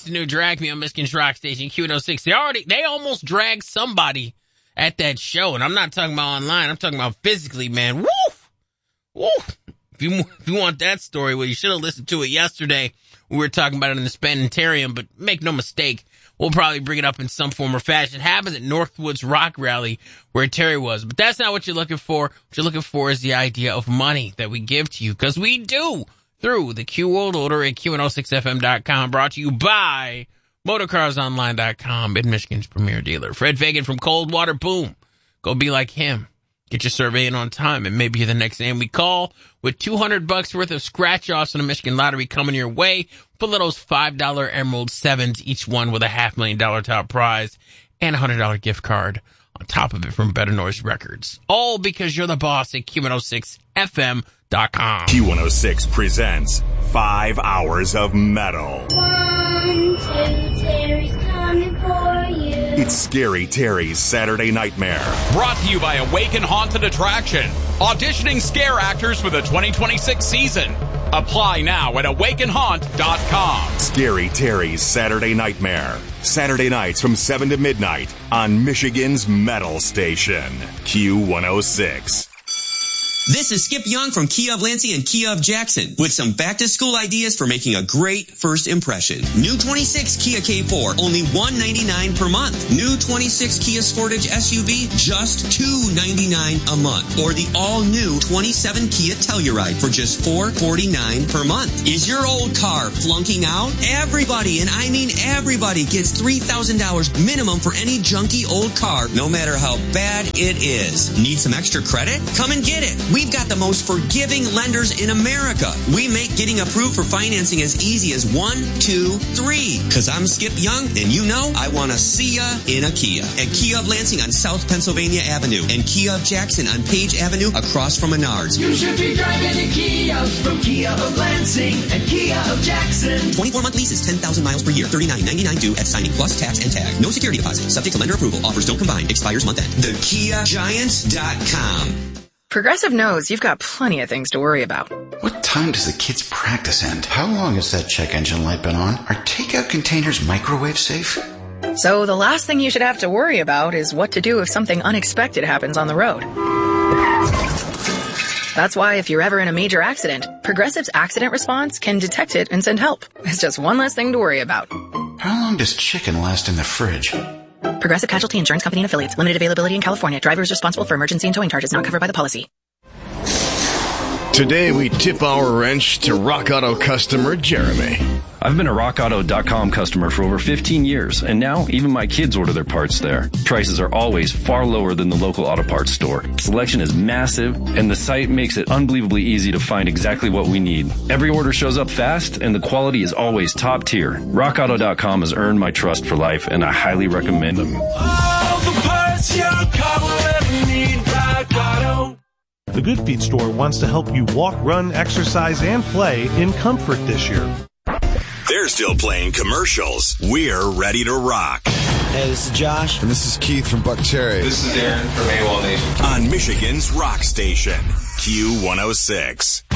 new Drag Me on Michigan's Rock Station, Q106. They almost dragged somebody at that show. And I'm not talking about online. I'm talking about physically, man. Woof! Woof! If you want that story, well, you should have listened to it yesterday. We were talking about it in the Spanitarium, but make no mistake, we'll probably bring it up in some form or fashion. It happens at Northwoods Rock Rally where Terry was. But that's not what you're looking for. What you're looking for is the idea of money that we give to you, because we do, through the Q World Order at Q106FM.com, brought to you by MotorCarsOnline.com, Mid-Michigan's premier dealer. Fred Fagan from Coldwater, boom. Go be like him. Get your survey in on time, and maybe you're the next name we call with $200 worth of scratch-offs in the Michigan Lottery coming your way. Full of those $5 Emerald 7s, each one with a $500,000 top prize and a $100 gift card on top of it from Better Noise Records. All because you're the boss at Q106FM.com. Q106 presents 5 Hours of Metal. 1, 2, Terry's coming for you. It's Scary Terry's Saturday Nightmare. Brought to you by Awaken Haunted Attraction. Auditioning scare actors for the 2026 season. Apply now at awakenhaunt.com. Scary Terry's Saturday Nightmare. Saturday nights from 7 to midnight on Michigan's Metal Station. Q106. This is Skip Young from Kia of Lansing and Kia of Jackson with some back-to-school ideas for making a great first impression. New 26 Kia K4, only $199 per month. New 26 Kia Sportage SUV, just $299 a month. Or the all-new 27 Kia Telluride for just $449 per month. Is your old car flunking out? Everybody, and I mean everybody, gets $3,000 minimum for any junky old car, no matter how bad it is. Need some extra credit? Come and get it. We've got the most forgiving lenders in America. We make getting approved for financing as easy as 1, 2, 3. Because I'm Skip Young, and you know I want to see ya in a Kia. At Kia of Lansing on South Pennsylvania Avenue and Kia of Jackson on Page Avenue across from Menards. You should be driving a Kia from Kia of Lansing and Kia of Jackson. 24-month lease is 10,000 miles per year. $39.99 due at signing plus tax and tag. No security deposit. Subject to lender approval. Offers don't combine. Expires month end. TheKiaGiants.com. Progressive knows you've got plenty of things to worry about. What time does the kids' practice end? How long has that check engine light been on? Are takeout containers microwave safe? So the last thing you should have to worry about is what to do if something unexpected happens on the road. That's why if you're ever in a major accident, Progressive's accident response can detect it and send help. It's just one less thing to worry about. How long does chicken last in the fridge? Progressive Casualty Insurance Company and Affiliates. Limited availability in California. Driver is responsible for emergency and towing charges not covered by the policy. Today we tip our wrench to Rock Auto customer Jeremy. I've been a RockAuto.com customer for over 15 years, and now even my kids order their parts there. Prices are always far lower than the local auto parts store. Selection is massive, and the site makes it unbelievably easy to find exactly what we need. Every order shows up fast, and the quality is always top tier. RockAuto.com has earned my trust for life, and I highly recommend them. All the parts your car will ever need, Rock Auto. The Good Feet store wants to help you walk, run, exercise, and play in comfort this year. They're still playing commercials. We're ready to rock. Hey, this is Josh. And this is Keith from Buck Cherry. This is Darren from AWOL Nation. On Michigan's Rock Station, Q106.